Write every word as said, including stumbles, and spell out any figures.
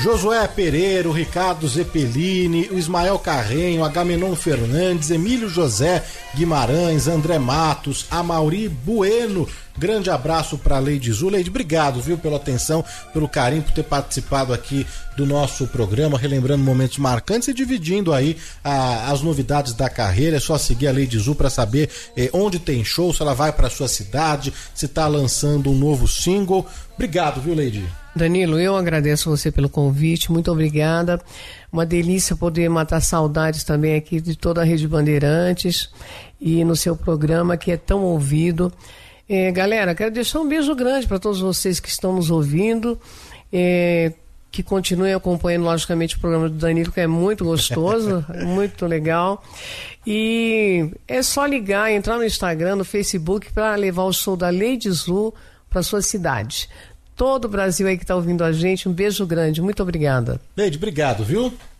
Josué Pereira, o Ricardo Zeppelini, o Ismael Carrenho, Agamenon Fernandes, Emílio José Guimarães, André Matos, Amauri Bueno. Grande abraço para a Leide Zu. Leide, obrigado, viu, pela atenção, pelo carinho, por ter participado aqui do nosso programa, relembrando momentos marcantes e dividindo aí a, as novidades da carreira. É só seguir a Leide Zu para saber eh, onde tem show, se ela vai para sua cidade, se está lançando um novo single. Obrigado, viu, Leide? Danilo, eu agradeço você pelo convite, muito obrigada. Uma delícia poder matar saudades também aqui de toda a Rede Bandeirantes e no seu programa que é tão ouvido. É, galera, quero deixar um beijo grande para todos vocês que estão nos ouvindo, é, que continuem acompanhando, logicamente, o programa do Danilo, que é muito gostoso, muito legal. E é só ligar, entrar no Instagram, no Facebook, para levar o show da Leide Zu para sua cidade. Todo o Brasil aí que está ouvindo a gente, um beijo grande, muito obrigada. Leide, obrigado, viu?